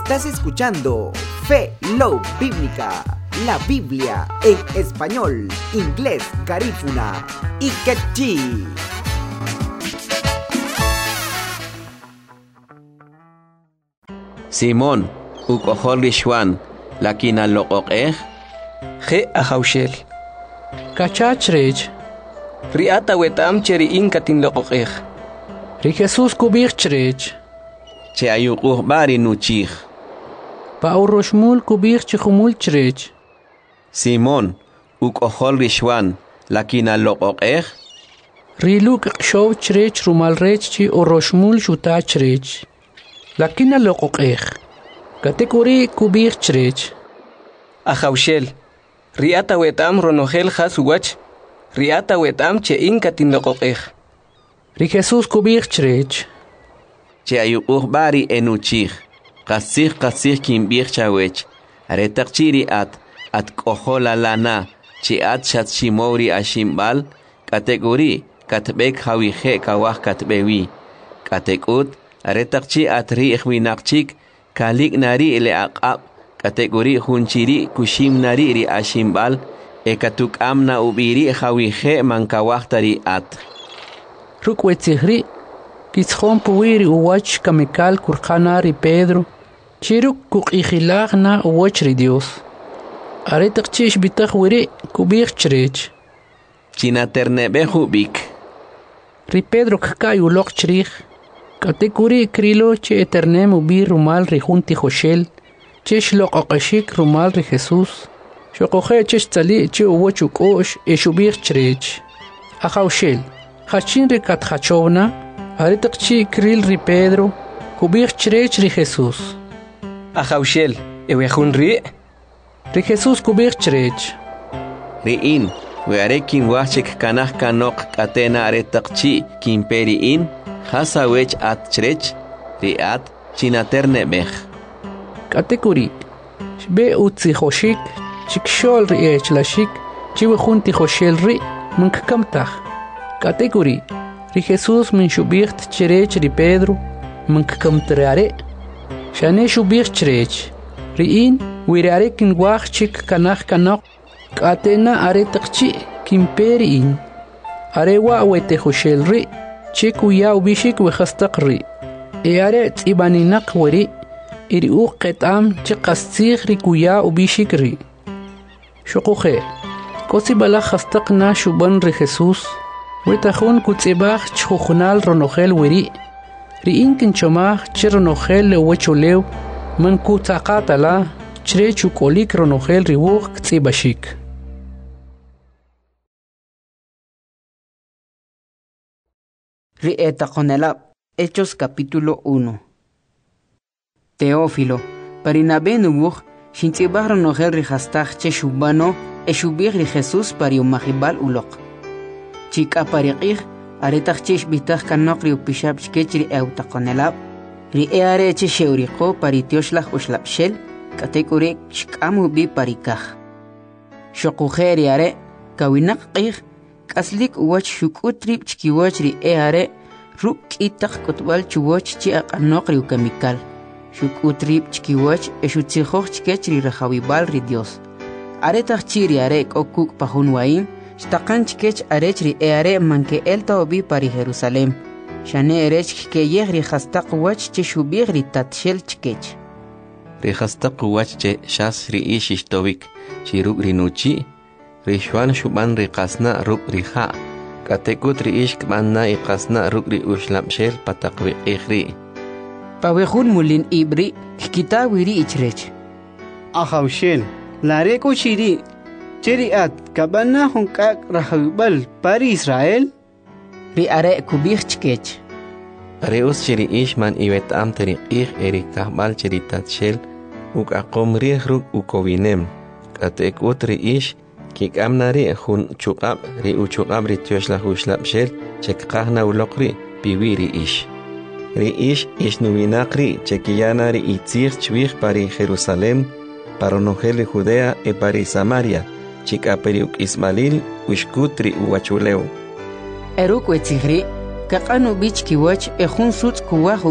Estás escuchando Fe Love Bíblica, la Biblia en español, inglés, garífuna y quechí. Simón, ukohol rishwan, lakina loqoqej. Je ahaushel. Kachachrech. Riata wetam cheri inkatin loqoqej. Ri Jesús kubirchrech. Che ayuquh bari nuchij. Pa uroshmul kubirchumulchrech. Simón, ukohol rishwan, lakina loqoqej. Riluk showchrech rumalrech chi uroshmul shutachrech. Lakina loqoqej. Katekuri kubirchrech. Ahaushel. Riata wetam ronogel hasuwach. Riata wetam che inkatin loqoqej. Ri Jesús kubirchrech. Che ayuquh bari enuchij. Qasih kimbir chawech. Aretaqchiri at kohola lana. Chi at shat shimori ashimbal. Kategori katbek hawije kawah katbewi. Katekut aretaqchi at ri'winaqchik kalik nari ile aqab. Kategori hunchiri kushim nari ri ashimbal. Ekatuk amna ubiri hawije mankawahtari at. Rukwetihri. Kitzhon puwiri uwach kamikal kurkanari Pedro. Chiruk kukihilagna uwachri Dios. Aretaqchish bitaq wiri kubirchrech. Chinaternebehu bik. Ri Pedro kakayu lokchrich. Katekuri krilo che eternem ubir rumal ri junti Joshel. Chesh loqaqashik rumal ri Jesús. Shokoje chesh tali che uwachuk osh eshubirchrech. Ahaushel. Hachin ri kathachovna. Aretaqchi kril ri Pedro. Kubirchrech ri Jesús. Ahaushel. Ewejun ri. Ri Jesús kubirchrech. Ri'in. Wearekin wachik kanah kanok katena aretaqchi kimperi'in. Hasawech at chrech. Ri'at chinaternebech. Katekuri. Shbe utzi hoshik. Chikshol ri echlashik. Chiwejunti Joshel ri. Munkakamtach. Katekuri. Ri Jesús minshubirt chrech ri Pedro. Munkakamtrare. Shane shubir chrech. Ri'in. Wirarekin wachik kanah kanok. Katena aretaqchi kimperi'in. Arewa wete Joshel ri. Chikuya ubishik wehastaq ri. Are tsibaninaq wiri. Iri uqetam chiqastzig ri kuya ubishik ri. Shukuje. Kosi bala hastaq na shuban ri Jesús. Wetahun kutzibaj chujunal ronogel wiri. Ri inkin chomaj chironogel lewechulew. Man kutzaqatala. Chre chukolik ronogel riwuq ktzibashik. Rieta Conelab, Hechos capítulo 1. Teófilo, Parinabe nubuj, Shintibar nogel rihastach che shubano, eshubir ri Jesús pariumahibal ulok. Chika pariqih, aretach chesh bitach kanokri upishab chkechri euta Conelab, ri eare che sheuriqo paritioslach uslapshel, katekure shkamu bi parikach. Shokujeri are, kawinaqih, Kaslik uwach shukutrip chkiwach ri eare ruk itaq kutbal chuwach chi aqanok ri kamikal. Shukutrip chkiwach eshutsijoch chkech ri rajawibal ri Dios. Aretaq chiri are kokuk pahun wain, shtaqan chkech arech ri eare manke elta obi pari Jerusalem. Shane erech keyeh ri hastaq wach che shubir ri tatshel chkech. Ri hastaq wach che shas ri ishishtovik chiruk ri nuchi. Rishwan shuban ri qasna ruk ri ha. Katekut ri ishk manna i qasna ruk ri ushlapshel patakwi ikhri. Pawejun mulin ibri, kikita wiri ichrech. Ahaushel, lareko chiri. Chiri at kabana hunkak rahawibal pari Israel. Ri are kubich chkech. Reus chiri ishman iwet am teri ikh eri kahbal chiri tatshel. Uk akom ri ruk ukowinem. Katekut ri ish. Kik amnari hun chukab ri uchukab ri tioshla ushlapshel chekqahna uloqri piwiri ish. Ri ish nuvinaqri chekiyana ri itzir chwih pari Jerusalem paronogel Judea e pari Samaria chikaperiuk Ismail ushkutri uwachuleu. Eruk wetzigri kaqanu bich kiwach ejun sutz kuwaj